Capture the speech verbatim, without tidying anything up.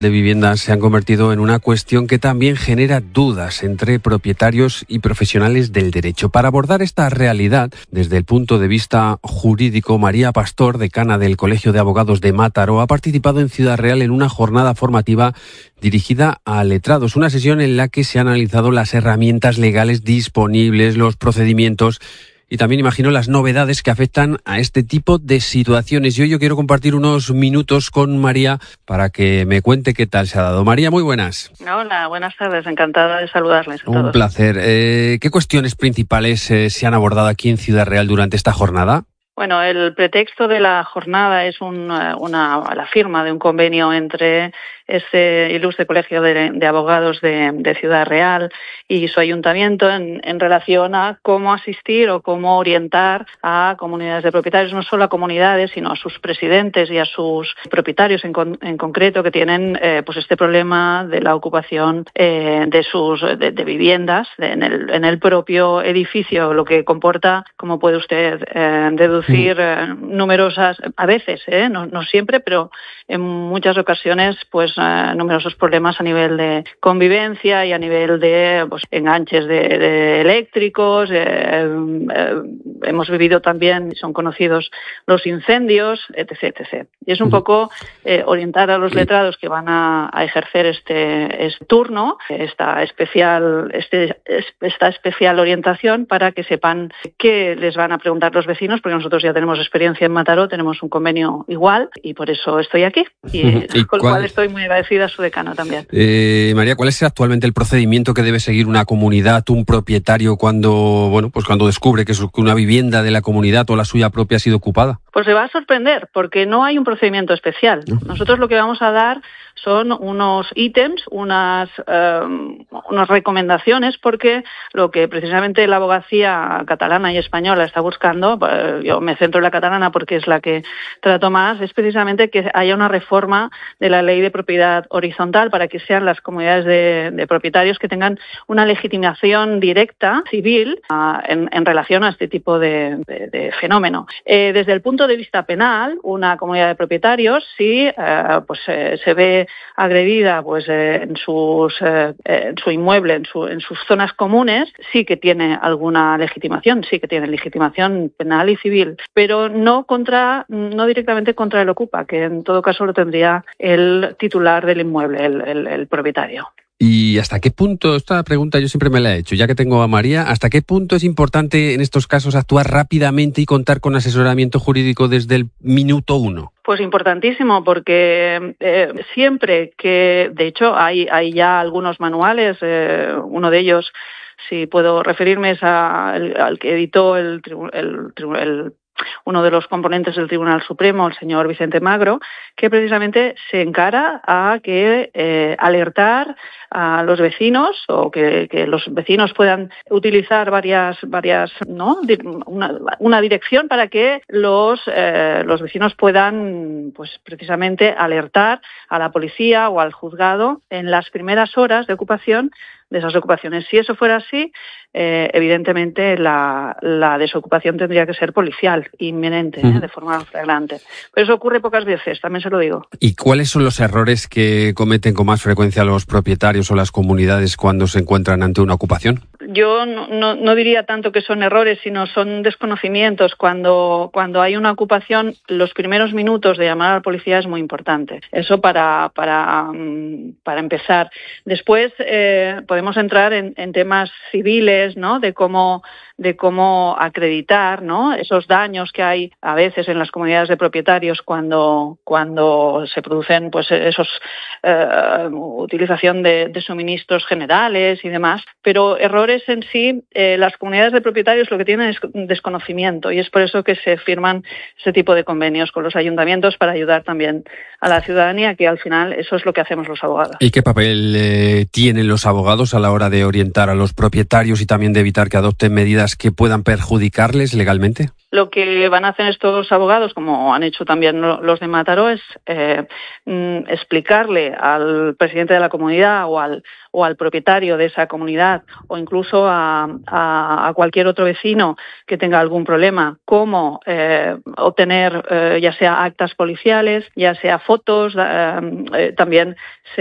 de viviendas se han convertido en una cuestión que también genera dudas entre propietarios y profesionales del derecho. Para abordar esta realidad desde el punto de vista jurídico, María Pastor, decana del Colegio de Abogados de Mataró, ha participado en Ciudad Real en una jornada formativa dirigida a letrados, una sesión en la que se han analizado las herramientas legales disponibles, los procedimientos y también, imagino, las novedades que afectan a este tipo de situaciones. Y hoy yo quiero compartir unos minutos con María para que me cuente qué tal se ha dado. María, muy buenas. Hola, buenas tardes. Encantada de saludarles a todos. Un placer. Eh, ¿Qué cuestiones principales eh, se han abordado aquí en Ciudad Real durante esta jornada? Bueno, el pretexto de la jornada es un, una, la firma de un convenio entre este ilustre Colegio de, de Abogados de, de Ciudad Real y su ayuntamiento en, en relación a cómo asistir o cómo orientar a comunidades de propietarios, no solo a comunidades, sino a sus presidentes y a sus propietarios en, con, en concreto que tienen eh, pues este problema de la ocupación eh, de sus de, de viviendas de, en, el, en el propio edificio, lo que comporta, como puede usted eh, deducir, eh, numerosas, a veces, eh, no, no siempre, pero en muchas ocasiones, pues eh, numerosos problemas a nivel de convivencia y a nivel de pues, enganches de, de eléctricos. Eh, eh, hemos vivido también, son conocidos los incendios, etcétera, etcétera. Y es un poco eh, orientar a los letrados que van a, a ejercer este, este turno, esta especial, este, esta especial orientación para que sepan qué les van a preguntar los vecinos, porque nosotros ya tenemos experiencia en Mataró, tenemos un convenio igual y por eso estoy aquí. Y, ¿Y con lo cual estoy muy agradecida a su decano también. Eh, María, ¿cuál es actualmente el procedimiento que debe seguir una comunidad, un propietario, cuando bueno, pues cuando descubre que una vivienda de la comunidad o la suya propia ha sido ocupada? Pues se va a sorprender, porque no hay un procedimiento especial. Nosotros lo que vamos a dar son unos ítems, unas, eh, unas recomendaciones, porque lo que precisamente la abogacía catalana y española está buscando, eh, yo me centro en la catalana porque es la que trato más, es precisamente que haya una reforma de la ley de propiedad horizontal para que sean las comunidades de, de propietarios que tengan una legitimación directa, civil, uh, en, en relación a este tipo de, de, de fenómeno. Eh, desde el punto de vista penal, una comunidad de propietarios, si uh, pues, eh, se ve agredida pues, eh, en, sus, eh, en su inmueble, en, su, en sus zonas comunes, sí que tiene alguna legitimación, sí que tiene legitimación penal y civil, pero no contra, no directamente contra el ocupa, que en todo caso lo tendría el titular del inmueble, el, el, el propietario. ¿Y hasta qué punto, esta pregunta yo siempre me la he hecho, ya que tengo a María, hasta qué punto es importante en estos casos actuar rápidamente y contar con asesoramiento jurídico desde el minuto uno? Pues importantísimo, porque eh, siempre que, de hecho, hay, hay ya algunos manuales, eh, uno de ellos, si puedo referirme, es a, el, al que editó el, el, el uno de los componentes del Tribunal Supremo, el señor Vicente Magro, que precisamente se encara a que eh, alertar a los vecinos o que, que los vecinos puedan utilizar varias, varias, ¿no? Una, una dirección para que los, eh, los vecinos puedan, pues precisamente alertar a la policía o al juzgado en las primeras horas de ocupación de esas ocupaciones. Si eso fuera así, eh, evidentemente la, la desocupación tendría que ser policial, inminente, ¿eh? De forma flagrante. Pero eso ocurre pocas veces, también se lo digo. ¿Y cuáles son los errores que cometen con más frecuencia los propietarios o las comunidades cuando se encuentran ante una ocupación? Yo no, no, no diría tanto que son errores, sino son desconocimientos. Cuando, cuando hay una ocupación, los primeros minutos de llamar a la policía es muy importante. Eso para, para, para empezar. Después eh, podemos entrar en, en temas civiles, ¿no? De cómo, de cómo acreditar, ¿no? Esos daños que hay a veces en las comunidades de propietarios cuando, cuando se producen pues esos eh, utilización de, de suministros generales y demás. Pero errores en sí, eh, las comunidades de propietarios lo que tienen es desconocimiento y es por eso que se firman ese tipo de convenios con los ayuntamientos para ayudar también a la ciudadanía, que al final eso es lo que hacemos los abogados. ¿Y qué papel eh, tienen los abogados a la hora de orientar a los propietarios y también de evitar que adopten medidas que puedan perjudicarles legalmente? Lo que van a hacer estos abogados, como han hecho también los de Mataró, es eh, explicarle al presidente de la comunidad o al, o al propietario de esa comunidad o incluso a, a, a cualquier otro vecino que tenga algún problema cómo eh, obtener eh, ya sea actas policiales, ya sea fotos, eh, eh, también se